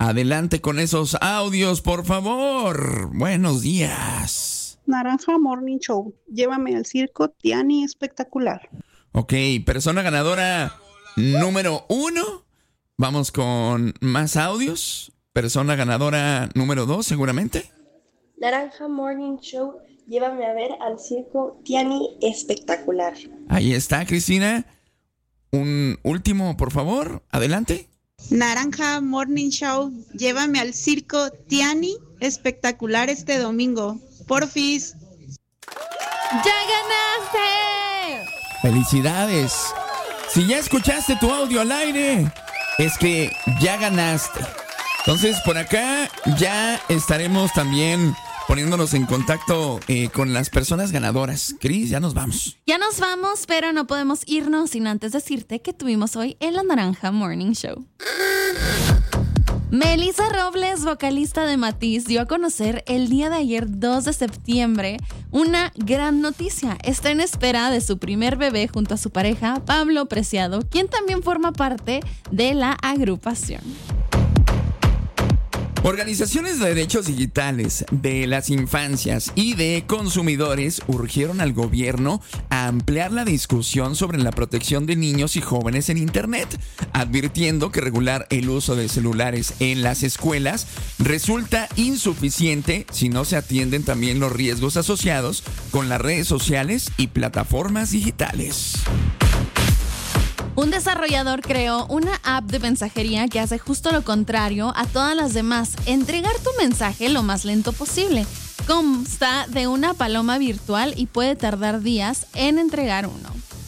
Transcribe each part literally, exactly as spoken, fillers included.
Adelante con esos audios, por favor. Buenos días. Naranja Morning Show. Llévame al circo Tiani Espectacular. Ok, persona ganadora número uno. Vamos con más audios. Persona ganadora número dos, seguramente. Naranja Morning Show. Llévame a ver al circo Tiani Espectacular. Ahí está, Cristina. Un último, por favor. Adelante. Naranja Morning Show, llévame al circo Tiani Espectacular este domingo. Porfis. ¡Ya ganaste! ¡Felicidades! Si ya escuchaste tu audio al aire, es que ya ganaste. Entonces, por acá ya estaremos también poniéndonos en contacto eh, con las personas ganadoras. Cris, ya nos vamos. Ya nos vamos, pero no podemos irnos sin antes decirte que tuvimos hoy en la Naranja Morning Show. Melissa Robles, vocalista de Matiz, dio a conocer el día de ayer, dos de septiembre, una gran noticia. Está en espera de su primer bebé junto a su pareja, Pablo Preciado, quien también forma parte de la agrupación. Organizaciones de derechos digitales, de las infancias y de consumidores urgieron al gobierno a ampliar la discusión sobre la protección de niños y jóvenes en Internet, advirtiendo que regular el uso de celulares en las escuelas resulta insuficiente si no se atienden también los riesgos asociados con las redes sociales y plataformas digitales. Un desarrollador creó una app de mensajería que hace justo lo contrario a todas las demás: entregar tu mensaje lo más lento posible. Consta de una paloma virtual y puede tardar días en entregar uno.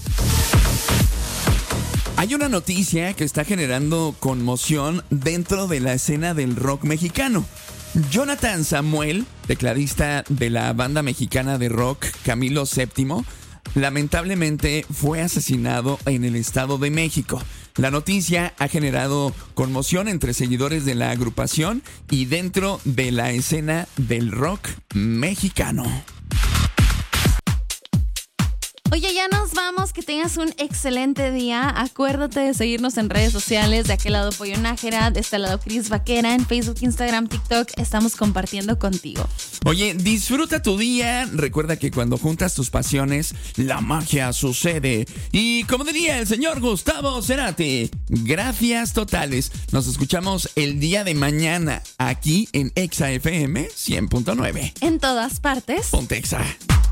Hay una noticia que está generando conmoción dentro de la escena del rock mexicano. Jonathan Samuel, tecladista de la banda mexicana de rock Camilo séptimo, lamentablemente fue asesinado en el Estado de México. La noticia ha generado conmoción entre seguidores de la agrupación y dentro de la escena del rock mexicano. Oye, ya nos vamos, que tengas un excelente día. Acuérdate de seguirnos en redes sociales. De aquel lado Pollo Nájera, de este lado Cris Vaquera, en Facebook, Instagram, TikTok. Estamos compartiendo contigo. Oye, disfruta tu día. Recuerda que cuando juntas tus pasiones, la magia sucede. Y como diría el señor Gustavo Cerati, gracias totales. Nos escuchamos el día de mañana aquí en Exa F M cien punto nueve. En todas partes. Ponte Exa.